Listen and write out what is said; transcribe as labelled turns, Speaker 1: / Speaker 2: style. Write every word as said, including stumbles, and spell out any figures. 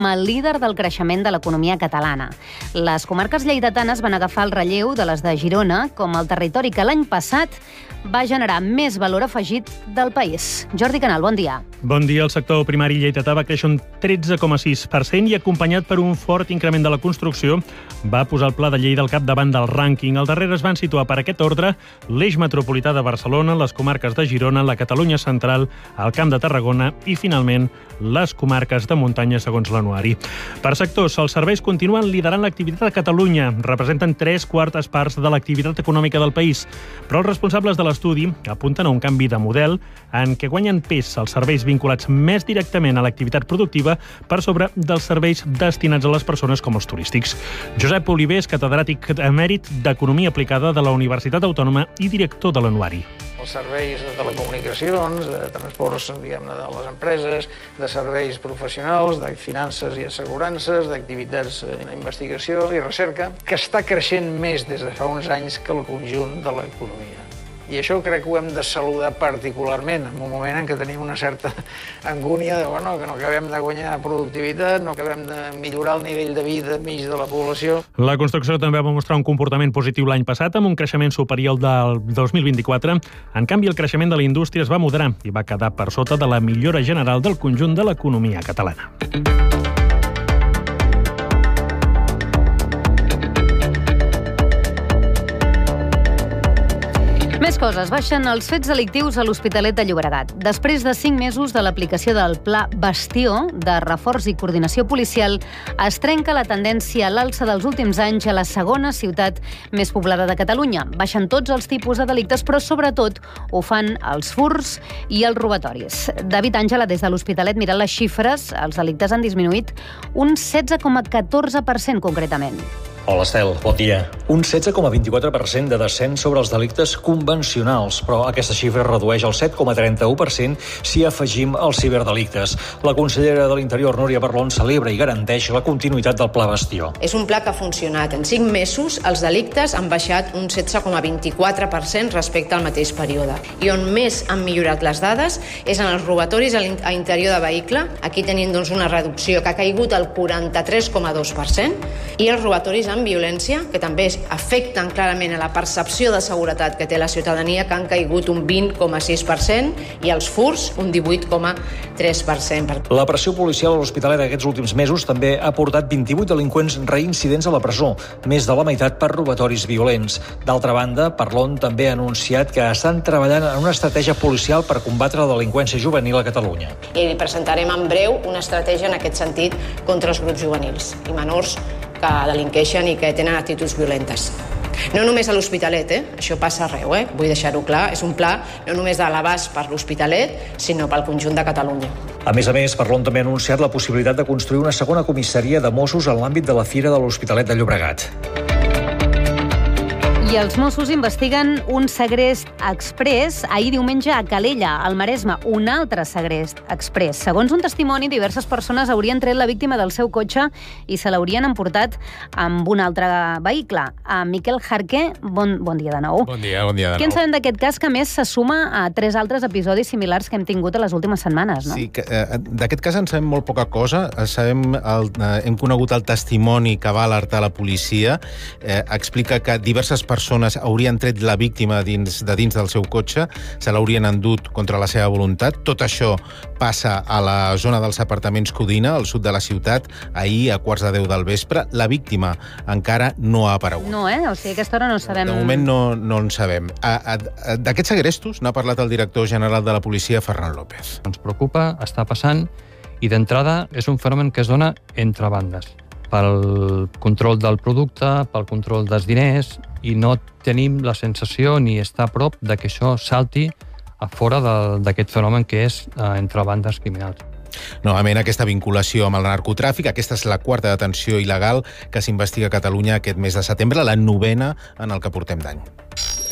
Speaker 1: el líder del creixement de l'economia catalana. Les comarques lleidatanes van agafar el relleu de les de Girona com el territori que l'any passat va generar més valor afegit del país. Jordi Canal, bon dia.
Speaker 2: Bon dia. El sector primari lleidatà va créixer un tretze coma sis per cent i, acompanyat per un fort increment de la construcció, va posar el Pla de Lleida al capdavant del rànquing. Al darrere es van situar per aquest ordre l'eix metropolità de Barcelona, les comarques de Girona, la Catalunya central, el Camp de Tarragona i, finalment, les comarques de muntanya, segons l'anuari. Per sectors, els serveis continuen liderant l'activitat a Catalunya. Representen tres quartes parts de l'activitat econòmica del país. Però els responsables de l'estudi apunten a un canvi de model en què guanyen pes els serveis vinculats més directament a l'activitat productiva per sobre dels serveis destinats a les persones com els turístics. Josep Oliver és catedràtic emèrit d'Economia Aplicada de la Universitat Autònoma i director de l'anuari.
Speaker 3: Els serveis de telecomunicacions, de transports, diguem-ne, de les empreses, de serveis professionals, de finances i assegurances, d'activitats d'investigació i recerca, que està creixent més des de fa uns anys que el conjunt de l'economia. I això crec que ho hem de saludar particularment en un moment en què tenim una certa angúnia de bueno, que no acabem de guanyar productivitat, no acabem de millorar el nivell de vida mig de la població.
Speaker 2: La construcció també va mostrar un comportament positiu l'any passat, amb un creixement superior del dos mil vint-i-quatre. En canvi, el creixement de la indústria es va moderar i va quedar per sota de la millora general del conjunt de l'economia catalana.
Speaker 1: Més coses. Baixen els fets delictius a l'Hospitalet de Llobregat. Després de cinc mesos de l'aplicació del Pla Bastió de reforç i coordinació policial, es trenca la tendència a l'alça dels últims anys a la segona ciutat més poblada de Catalunya. Baixen tots els tipus de delictes, però sobretot ho fan els furts i els robatoris. David Àngela, des de l'Hospitalet, mirant les xifres, els delictes han disminuït un setze coma catorze per cent concretament.
Speaker 4: Hola, Estel, bon dia. Un setze coma vint-i-quatre per cent de descens sobre els delictes convencionals, però aquesta xifra redueix el set coma trenta-u per cent si afegim els ciberdelictes. La consellera de l'Interior, Núria Parlon, celebra i garanteix la continuïtat del Pla Bastió.
Speaker 5: És un pla que ha funcionat. En cinc mesos els delictes han baixat un setze coma vint-i-quatre per cent respecte al mateix període. I on més han millorat les dades és en els robatoris a l'interior de vehicle. Aquí tenim doncs, una reducció que ha caigut al quaranta-tres coma dos per cent i els robatoris en violència, que també afecten clarament a la percepció de seguretat que té la ciutadania, que han caigut un vint coma sis per cent i els furts un divuit coma tres per cent.
Speaker 4: La pressió policial a l'Hospitalet aquests últims mesos també ha portat vint-i-vuit delinqüents reincidents a la presó, més de la meitat per robatoris violents. D'altra banda, Parlon també ha anunciat que estan treballant en una estratègia policial per combatre la delinqüència juvenil a Catalunya.
Speaker 5: I presentarem en breu una estratègia en aquest sentit contra els grups juvenils i menors que delinqueixen i que tenen actituds violentes. No només a l'Hospitalet, eh? Això passa arreu, eh? Vull deixar-ho clar. És un pla no només de l'abast per l'Hospitalet, sinó pel conjunt de Catalunya.
Speaker 4: A més a més, Parlon també ha anunciat la possibilitat de construir una segona comissaria de Mossos en l'àmbit de la Fira de l'Hospitalet de Llobregat.
Speaker 1: I els Mossos investiguen un segrest exprés ahir diumenge a Calella, al Maresme, un altre segrest exprés. Segons un testimoni, diverses persones haurien tret la víctima del seu cotxe i se l'haurien emportat amb un altre vehicle. A Miquel Jarqué, bon, bon dia de nou.
Speaker 6: Bon dia, bon dia de nou.
Speaker 1: Què en sabem d'aquest cas, que a més se suma a tres altres episodis similars que hem tingut a les últimes setmanes, no?
Speaker 6: Sí, que, eh, d'aquest cas en sabem molt poca cosa. Sabem el, eh, hem conegut el testimoni que va alertar la policia. Eh, explica que diverses persones persones haurien tret la víctima dins, de dins del seu cotxe, se l'haurien endut contra la seva voluntat. Tot això passa a la zona dels apartaments Codina, al sud de la ciutat, ahir a quarts de deu del vespre. La víctima encara no ha aparegut.
Speaker 1: No, eh? O sigui, a aquesta hora no sabem...
Speaker 6: De moment no, no en sabem. D'aquests segrestos n'ha parlat el director general de la policia, Ferran López.
Speaker 7: Ens preocupa, està passant, i d'entrada és un fenomen que es dona entre bandes, pel control del producte, pel control dels diners, i no tenim la sensació ni estar a prop de que això salti a fora d'aquest fenomen que és eh, entre bandes criminals.
Speaker 6: Novament, aquesta vinculació amb el narcotràfic, aquesta és la quarta detenció il·legal que s'investiga a Catalunya aquest mes de setembre, la novena en el que portem d'any.